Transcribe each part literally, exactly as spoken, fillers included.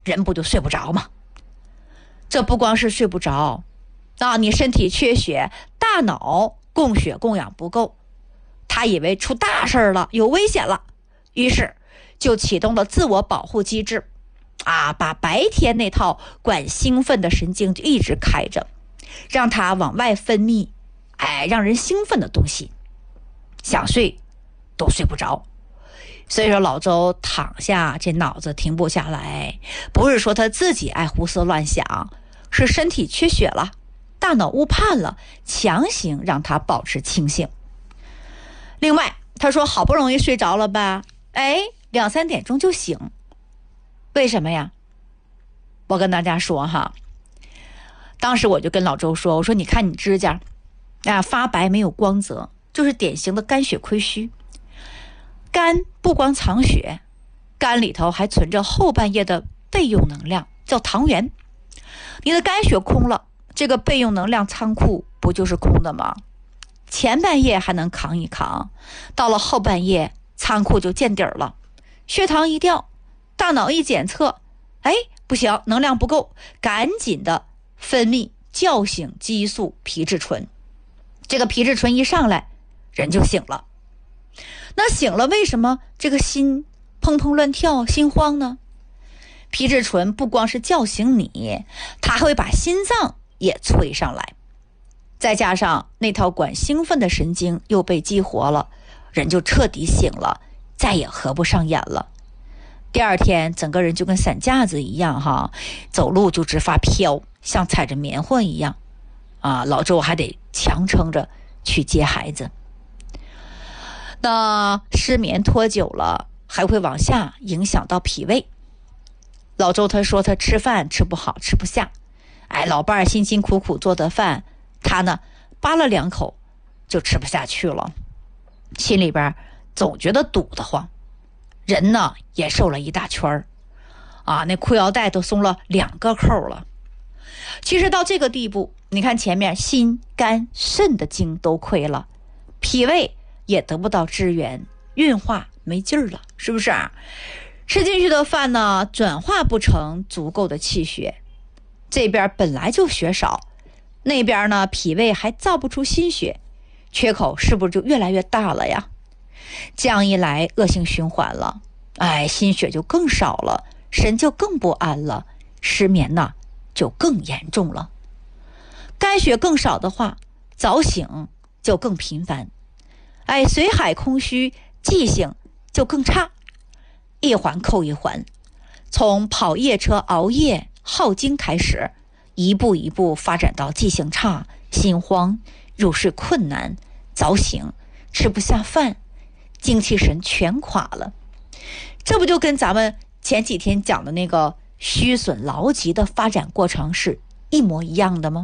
人不就睡不着吗？这不光是睡不着啊，你身体缺血，大脑供血供氧不够，他以为出大事了，有危险了，于是就启动了自我保护机制啊，把白天那套管兴奋的神经就一直开着，让它往外分泌哎，让人兴奋的东西，想睡都睡不着。所以说老周躺下，这脑子停不下来，不是说他自己爱胡思乱想，是身体缺血了，大脑误判了，强行让他保持清醒。另外他说好不容易睡着了吧，哎，两三点钟就醒，为什么呀？我跟大家说哈，当时我就跟老周说，我说你看你指甲啊发白没有光泽，就是典型的肝血亏虚。肝不光藏血，肝里头还存着后半夜的备用能量，叫糖原。你的肝血空了，这个备用能量仓库不就是空的吗？前半夜还能扛一扛，到了后半夜仓库就见底儿了，血糖一掉，大脑一检测，哎，不行，能量不够，赶紧的分泌叫醒激素皮质醇。这个皮质醇一上来，人就醒了。那醒了，为什么这个心砰砰乱跳，心慌呢？皮质醇不光是叫醒你，它还会把心脏也催上来，再加上那套管兴奋的神经又被激活了，人就彻底醒了，再也合不上眼了。第二天整个人就跟散架子一样哈，走路就直发飘，像踩着棉花一样啊！老周还得强撑着去接孩子。那失眠拖久了，还会往下影响到脾胃。老周他说他吃饭吃不好，吃不下，哎，老伴儿辛辛苦苦做的饭，他呢扒了两口就吃不下去了，心里边总觉得堵得慌，人呢也瘦了一大圈儿啊，那裤腰带都松了两个扣了。其实到这个地步，你看前面心肝肾的经都亏了，脾胃也得不到支援，运化没劲儿了，是不是啊？吃进去的饭呢转化不成足够的气血，这边本来就血少，那边呢脾胃还造不出新血，缺口是不是就越来越大了呀？这样一来恶性循环了，哎，心血就更少了，神就更不安了，失眠呢就更严重了。肝血更少的话，早醒就更频繁，哎，髓海空虚，记性就更差，一环扣一环，从跑夜车、熬夜、耗精开始，一步一步发展到记性差、心慌、入睡困难、早醒、吃不下饭，精气神全垮了。这不就跟咱们前几天讲的那个虚损劳疾的发展过程是一模一样的吗？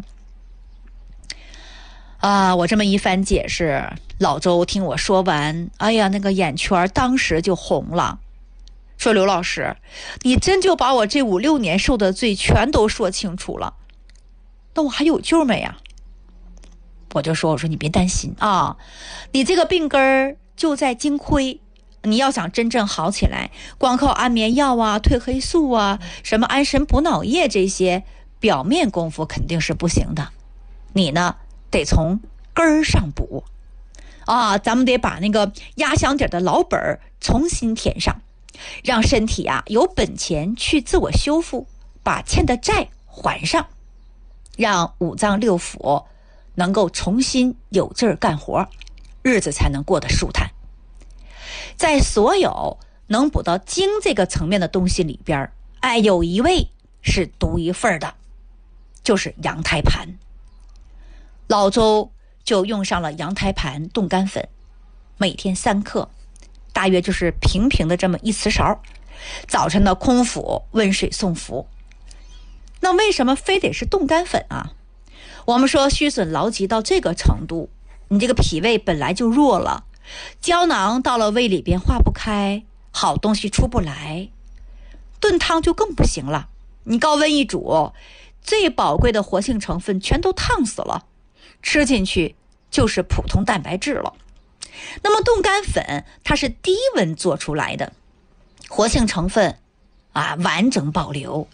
啊，我这么一番解释，老周听我说完，哎呀，那个眼圈当时就红了，说刘老师，你真就把我这五六年受的罪全都说清楚了，那我还有救没呀？我就说，我说你别担心啊，你这个病根儿就在精亏，你要想真正好起来，光靠安眠药啊、褪黑素啊、什么安神补脑液这些表面功夫肯定是不行的，你呢得从根儿上补啊，咱们得把那个压箱底的老本儿重新填上，让身体啊有本钱去自我修复，把欠的债还上，让五脏六腑能够重新有劲儿干活，日子才能过得舒坦。在所有能补到精这个层面的东西里边，哎，有一味是独一份的，就是羊胎盘。老周就用上了羊胎盘冻干粉，每天三克，大约就是平平的这么一瓷勺，早晨的空腹温水送服。那为什么非得是冻干粉啊？我们说虚损劳疾到这个程度，你这个脾胃本来就弱了，胶囊到了胃里边化不开，好东西出不来，炖汤就更不行了，你高温一煮，最宝贵的活性成分全都烫死了，吃进去就是普通蛋白质了。那么冻干粉它是低温做出来的，活性成分啊完整保留，